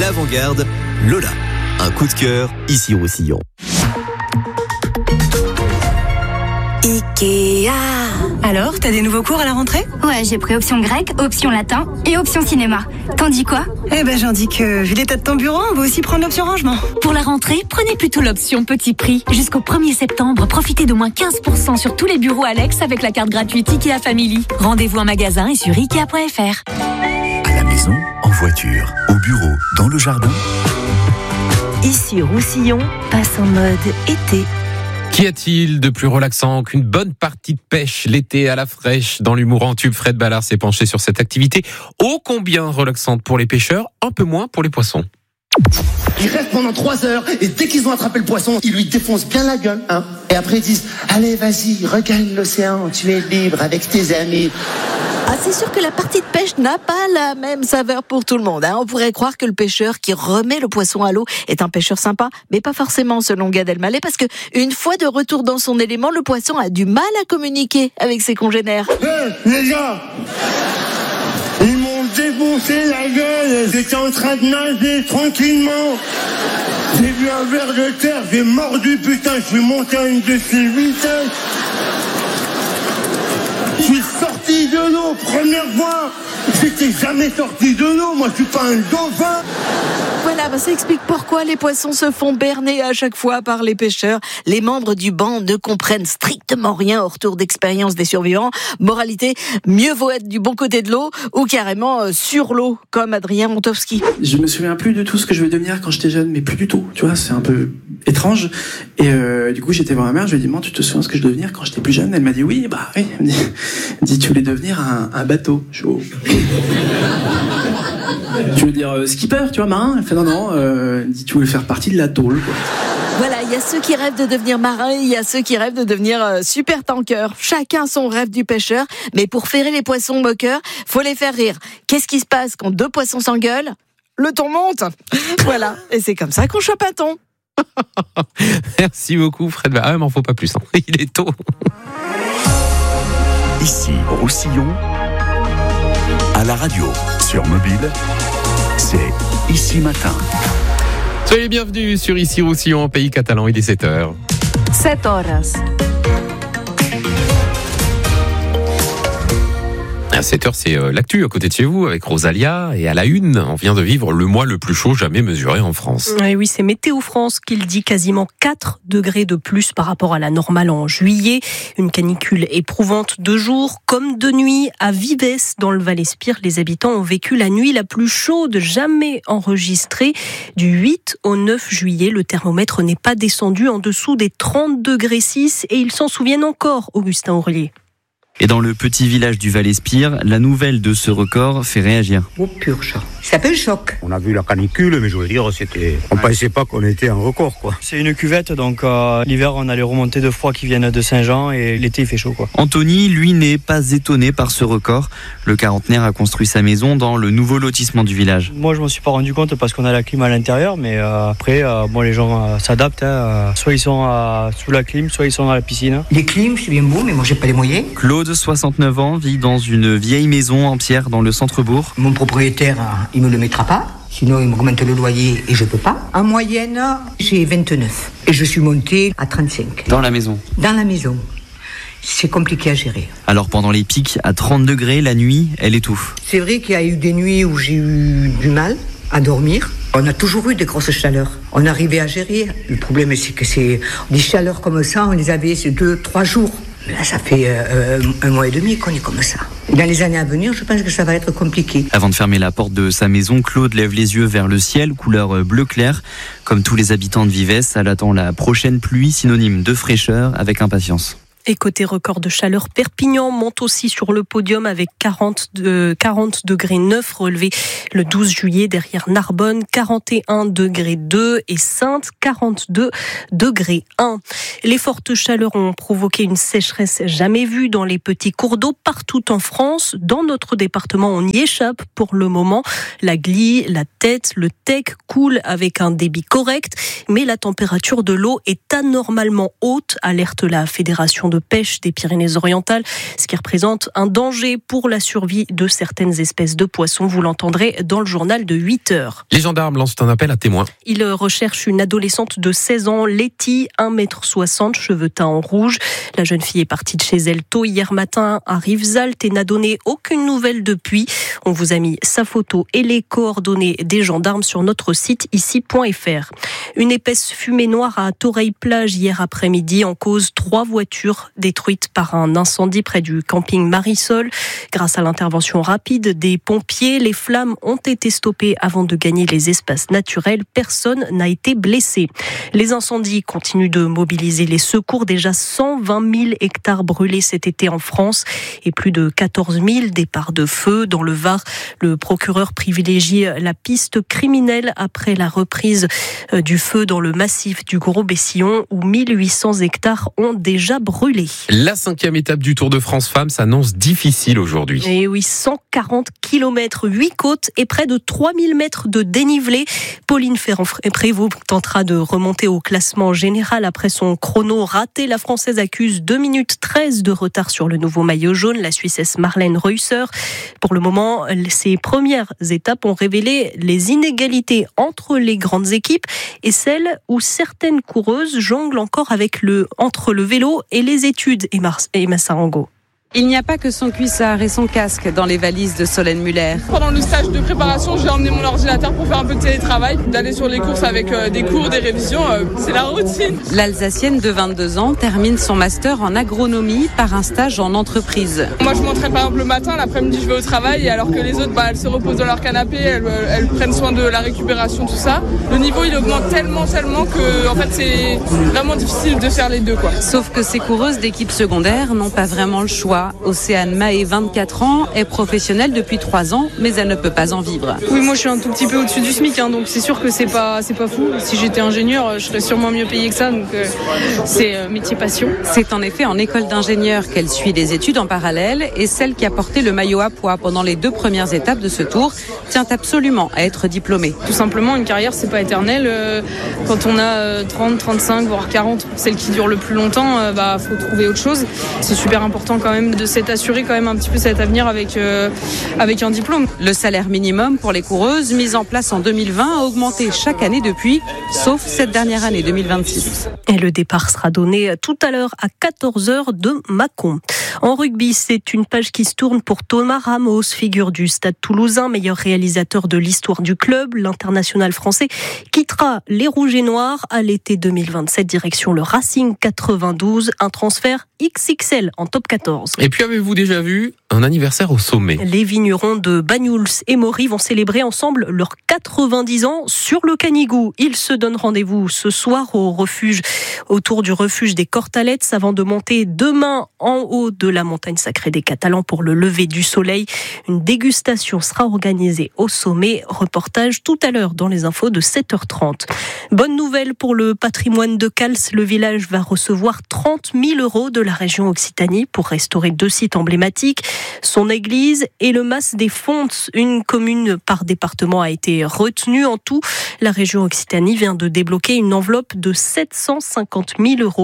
l'avant-garde, Lola. Un coup de cœur, ici Roussillon. Ikea. Alors, t'as des nouveaux cours à la rentrée ? Ouais, j'ai pris option grec, option latin et option cinéma. T'en dis quoi ? Eh ben, j'en dis que, vu l'état de ton bureau, on va aussi prendre l'option rangement. Pour la rentrée, prenez plutôt l'option petit prix. Jusqu'au 1er septembre, profitez d'au moins 15% sur tous les bureaux Alex avec la carte gratuite Ikea Family. Rendez-vous en magasin et sur Ikea.fr. À la maison, en voiture, au bureau, dans le jardin. Ici Roussillon passe en mode été. Qu'y a-t-il de plus relaxant qu'une bonne partie de pêche l'été à la fraîche? Dans l'humour en tube, Fred Ballard s'est penché sur cette activité ô combien relaxante pour les pêcheurs, un peu moins pour les poissons. Ils restent pendant 3 heures et dès qu'ils ont attrapé le poisson, ils lui défoncent bien la gueule. Et après ils disent « Allez, vas-y, regagne l'océan, tu es libre avec tes amis ». Ah, c'est sûr que la partie de pêche n'a pas la même saveur pour tout le monde. On pourrait croire que le pêcheur qui remet le poisson à l'eau est un pêcheur sympa, mais pas forcément selon Gad Elmaleh, parce que une fois de retour dans son élément, le poisson a du mal à communiquer avec ses congénères. Les gars, ils m'ont défoncé la gueule, j'étais en train de nager tranquillement. J'ai vu un ver de terre, j'ai mordu, putain, je suis monté à une de ces vitesses. Je suis sorti de l'eau, première fois. J'étais jamais sorti de l'eau, moi je suis pas un dauphin. Voilà, ça explique pourquoi les poissons se font berner à chaque fois par les pêcheurs. Les membres du banc ne comprennent strictement rien au retour d'expérience des survivants. Moralité, mieux vaut être du bon côté de l'eau ou carrément sur l'eau, comme Adrien Montowski. Je me souviens plus de tout ce que je veux devenir quand j'étais jeune, mais plus du tout. Tu vois, c'est un peu étrange. Et du coup, j'étais voir ma mère, je lui ai dit, maman, tu te souviens ce que je veux devenir quand j'étais plus jeune? Elle m'a dit, oui, bah oui. Elle me dit, tu voulais devenir un bateau. Je suis tu veux dire skipper, tu vois, marin? Elle fait non, elle me dit, tu voulais faire partie de la tôle, quoi. Voilà, il y a ceux qui rêvent de devenir marin, il y a ceux qui rêvent de devenir super tanker. Chacun son rêve du pêcheur, mais pour ferrer les poissons moqueurs, faut les faire rire. Qu'est-ce qui se passe quand 2 poissons s'engueulent? Le thon monte. Voilà, et c'est comme ça qu'on chope un thon. Merci beaucoup Fred Ballard. Ah, m'en faut pas plus, hein. Il est tôt. Ici, Roussillon, à la radio, sur mobile, c'est Ici Matin. Soyez les bienvenus sur Ici Roussillon, en pays catalan, il est 7h. 7 horas. À 7h, c'est l'actu à côté de chez vous avec Rosalia. Et à la une, on vient de vivre le mois le plus chaud jamais mesuré en France. Et oui, c'est Météo France qui le dit, quasiment 4 degrés de plus par rapport à la normale en juillet. Une canicule éprouvante de jour comme de nuit. À Vives, dans le Val-Espire, les habitants ont vécu la nuit la plus chaude jamais enregistrée. Du 8 au 9 juillet, le thermomètre n'est pas descendu en dessous des 30 degrés 6 et ils s'en souviennent encore, Augustin Aurelier. Et dans le petit village du Val-Espire, la nouvelle de ce record fait réagir. Oh purge, ça fait un choc. On a vu la canicule, mais je veux dire, on pensait pas qu'on était un record, quoi. C'est une cuvette, donc l'hiver on a les remontées de froid qui viennent de Saint-Jean et l'été il fait chaud, quoi. Anthony, lui, n'est pas étonné par ce record. Le quarantenaire a construit sa maison dans le nouveau lotissement du village. Moi je m'en suis pas rendu compte parce qu'on a la clim à l'intérieur, mais après, les gens s'adaptent. Soit ils sont sous la clim, soit ils sont dans la piscine. Les clims, c'est bien beau, mais moi j'ai pas les moyens. Claude, 69 ans, vit dans une vieille maison en pierre dans le centre-bourg. Mon propriétaire, il me le mettra pas. Sinon, il me augmente le loyer et je peux pas. En moyenne, j'ai 29. Et je suis montée à 35. Dans la maison? Dans la maison. C'est compliqué à gérer. Alors pendant les pics à 30 degrés, la nuit, elle étouffe. C'est vrai qu'il y a eu des nuits où j'ai eu du mal à dormir. On a toujours eu des grosses chaleurs. On arrivait à gérer. Le problème, c'est que c'est des chaleurs comme ça, on les avait 2-3 jours. Là, ça fait 1 mois et demi qu'on est comme ça. Dans les années à venir, je pense que ça va être compliqué. Avant de fermer la porte de sa maison, Claude lève les yeux vers le ciel, couleur bleu clair. Comme tous les habitants de Vives, elle attend la prochaine pluie, synonyme de fraîcheur, avec impatience. Et côté record de chaleur, Perpignan monte aussi sur le podium avec 40 degrés 9 relevés le 12 juillet derrière Narbonne, 41 degrés 2 et Saintes, 42 degrés 1. Les fortes chaleurs ont provoqué une sécheresse jamais vue dans les petits cours d'eau partout en France. Dans notre département, on y échappe pour le moment. La Glie, la Tête, le Tech coulent avec un débit correct, mais la température de l'eau est anormalement haute, alerte la Fédération de pêche des Pyrénées-Orientales, ce qui représente un danger pour la survie de certaines espèces de poissons. Vous l'entendrez dans le journal de 8h. Les gendarmes lancent un appel à témoins. Ils recherchent une adolescente de 16 ans, Letty, 1m60, cheveux teints en rouge. La jeune fille est partie de chez elle tôt hier matin à Rivesaltes et n'a donné aucune nouvelle depuis. On vous a mis sa photo et les coordonnées des gendarmes sur notre site ici.fr. Une épaisse fumée noire à Toreil-Plage hier après-midi en cause 3 voitures détruites par un incendie près du camping Marisol. Grâce à l'intervention rapide des pompiers, les flammes ont été stoppées avant de gagner les espaces naturels. Personne n'a été blessé. Les incendies continuent de mobiliser les secours. Déjà 120 000 hectares brûlés cet été en France et plus de 14 000 départs de feu. Dans le Var, le procureur privilégie la piste criminelle après la reprise du feu dans le massif du Gros-Bessillon où 1800 hectares ont déjà brûlé. La 5e étape du Tour de France Femmes s'annonce difficile aujourd'hui. Et oui, 140 km, 8 côtes et près de 3000 mètres de dénivelé. Pauline Ferrand-Prévot tentera de remonter au classement général après son chrono raté. La Française accuse 2 minutes 13 de retard sur le nouveau maillot jaune, la Suissesse Marlène Reusser. Pour le moment, ces premières étapes ont révélé les inégalités entre les grandes équipes et celles où certaines coureuses jonglent encore entre le vélo et les études. Emma Sarango. Il n'y a pas que son cuissard et son casque dans les valises de Solène Muller. Pendant le stage de préparation, j'ai emmené mon ordinateur pour faire un peu de télétravail, d'aller sur les courses avec des cours, des révisions, c'est la routine. L'Alsacienne de 22 ans termine son master en agronomie par un stage en entreprise. Moi je m'entraîne par exemple le matin, l'après-midi je vais au travail, et alors que les autres elles se reposent dans leur canapé, elles prennent soin de la récupération, tout ça. Le niveau il augmente tellement que en fait c'est vraiment difficile de faire les deux quoi. Sauf que ces coureuses d'équipe secondaire n'ont pas vraiment le choix. Océane Mahé, 24 ans, est professionnelle depuis 3 ans, mais elle ne peut pas en vivre. Oui, moi je suis un tout petit peu au-dessus du SMIC, donc c'est sûr que c'est pas fou. Si j'étais ingénieur, je serais sûrement mieux payée que ça, donc c'est métier passion. C'est en effet en école d'ingénieur qu'elle suit des études en parallèle, et celle qui a porté le maillot à pois pendant les 2 premières étapes de ce tour tient absolument à être diplômée. Tout simplement, une carrière c'est pas éternel. Quand on a 30, 35, voire 40, celle qui dure le plus longtemps, faut trouver autre chose. C'est super important quand même de s'être assuré quand même un petit peu cet avenir avec un diplôme. Le salaire minimum pour les coureuses, mis en place en 2020, a augmenté chaque année depuis, sauf cette dernière année 2026. Et le départ sera donné tout à l'heure à 14h de Mâcon. En rugby, c'est une page qui se tourne pour Thomas Ramos, figure du Stade Toulousain, meilleur réalisateur de l'histoire du club. L'international français quittera les Rouges et Noirs à l'été 2027, direction le Racing 92, un transfert XXL en top 14. Et puis avez-vous déjà vu un anniversaire au sommet ? Les vignerons de Banyuls et Maury vont célébrer ensemble leurs 90 ans sur le Canigou. Ils se donnent rendez-vous ce soir autour du refuge des Cortalettes avant de monter demain en haut de la montagne sacrée des Catalans pour le lever du soleil. Une dégustation sera organisée au sommet. Reportage tout à l'heure dans les infos de 7h30. Bonne nouvelle pour le patrimoine de Cals. Le village va recevoir 30 000 € de la région Occitanie pour restaurer 2 sites emblématiques. Son église et le Mas des Fontes. Une commune par département a été retenue. En tout, la région Occitanie vient de débloquer une enveloppe de 750 000 €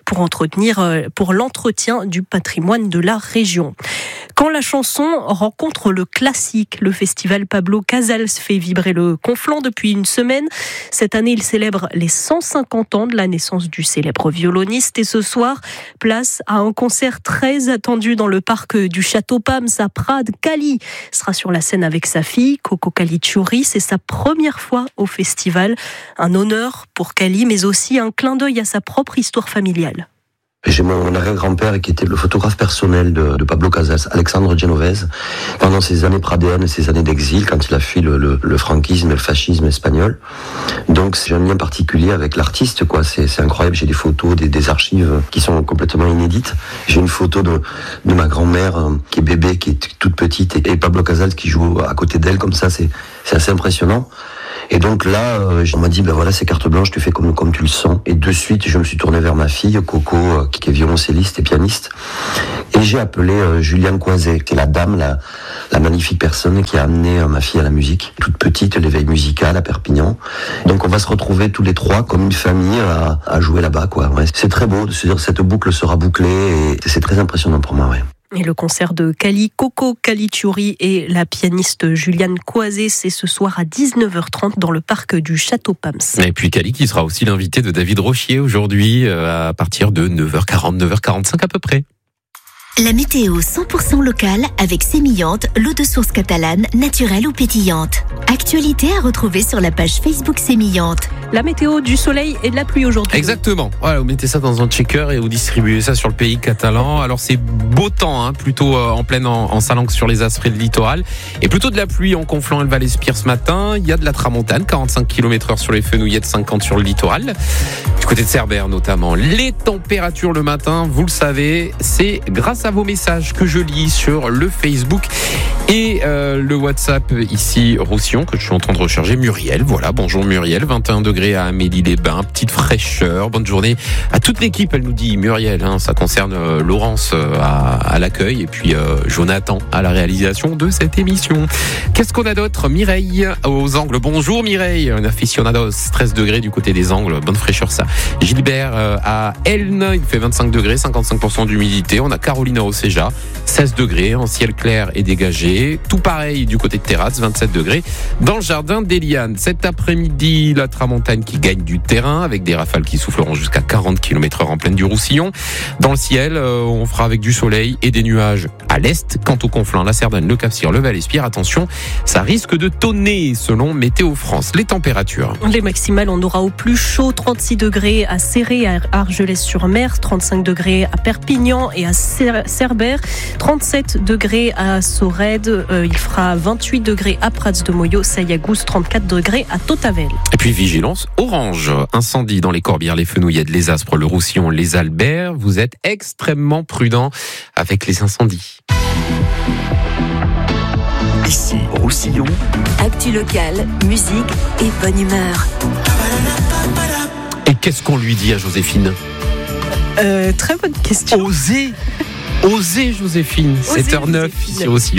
pour l'entretien du patrimoine de la région. Quand la chanson rencontre le classique, le festival Pablo Casals fait vibrer le Conflent depuis une semaine. Cette année, il célèbre les 150 ans de la naissance du célèbre violoniste. Et ce soir, place à un concert très attendu dans le parc du Château Pams à Prades. Kali sera sur la scène avec sa fille, Coco Kalitchouri. C'est sa première fois au festival. Un honneur pour Kali, mais aussi un clin d'œil à sa propre histoire familiale. J'ai mon arrière-grand-père qui était le photographe personnel de Pablo Casals, Alexandre Genovese, pendant ces années pradéennes, ces années d'exil, quand il a fui le franquisme et le fascisme espagnol. Donc j'ai un lien particulier avec l'artiste, quoi. C'est incroyable. J'ai des photos, des archives qui sont complètement inédites. J'ai une photo de ma grand-mère qui est bébé, qui est toute petite, et Pablo Casals qui joue à côté d'elle, comme ça. C'est assez impressionnant. Et donc là, on m'a dit, ben voilà, c'est carte blanche, tu fais comme tu le sens. Et de suite, je me suis tourné vers ma fille, Coco, qui est violoncelliste et pianiste. Et j'ai appelé Juliane Coiset, qui est la dame, la magnifique personne qui a amené ma fille à la musique. Toute petite, l'éveil musical à Perpignan. Donc on va se retrouver tous les trois comme une famille à jouer là-bas, quoi. Ouais. C'est très beau de se dire que cette boucle sera bouclée et c'est très impressionnant pour moi, ouais. Et le concert de Coco Caligiuri et la pianiste Juliane Coiset, c'est ce soir à 19h30 dans le parc du Château Pams. Et puis Cali qui sera aussi l'invité de David Rochier aujourd'hui à partir de 9h40, 9h45 à peu près. La météo 100% locale avec Sémillante, l'eau de source catalane, naturelle ou pétillante. Actualité à retrouver sur la page Facebook Sémillante. La météo du soleil et de la pluie aujourd'hui. Exactement. Voilà, vous mettez ça dans un checker et vous distribuez ça sur le pays catalan. Alors c'est beau temps, plutôt en pleine en Salanque sur les aspres de littoral. Et plutôt de la pluie en Conflans et le Val-Espire ce matin. Il y a de la tramontane, 45 km/h sur les Fenouillettes, 50 sur le littoral. Du côté de Cerbère notamment. Les températures le matin, vous le savez, c'est grâce à vos messages que je lis sur le Facebook et le WhatsApp ici Roussillon que je suis en train de recharger. Muriel, voilà, bonjour Muriel, 21 degrés à Amélie-les-Bains, petite fraîcheur, bonne journée à toute l'équipe, elle nous dit Muriel, ça concerne Laurence à l'accueil et puis Jonathan à la réalisation de cette émission. Qu'est-ce qu'on a d'autre? Mireille aux Angles, bonjour Mireille, un aficionados, 13 degrés du côté des Angles, bonne fraîcheur ça. Gilbert à Elne, il fait 25 degrés, 55% d'humidité, on a Caroline au Céja, 16 degrés en ciel clair et dégagé, tout pareil du côté de Terrasse, 27 degrés dans le jardin d'Eliane. Cet après-midi, la tramontane qui gagne du terrain avec des rafales qui souffleront jusqu'à 40 km/h en pleine du Roussillon. Dans le ciel, on fera avec du soleil et des nuages à l'est. Quant au Conflans, la Cerdane, le Cap-Cyr, le Val-Espire, attention, ça risque de tonner selon Météo France. Les températures. Les maximales, on aura au plus chaud 36 degrés à Céré, à Argelès-sur-Mer, 35 degrés à Perpignan et à Cerbère, 37 degrés à Sorède, il fera 28 degrés à Prats-de-Moyo, Saillagous, 34 degrés à Totavel. Et puis vigilance orange, incendie dans les Corbières, les Fenouillettes, les Aspres, le Roussillon, les Alberts. Vous êtes extrêmement prudents avec les incendies. Ici Roussillon. Actu locale, musique et bonne humeur. Et qu'est-ce qu'on lui dit à Joséphine? Très bonne question. Osez Joséphine, 7h09 ici aussi.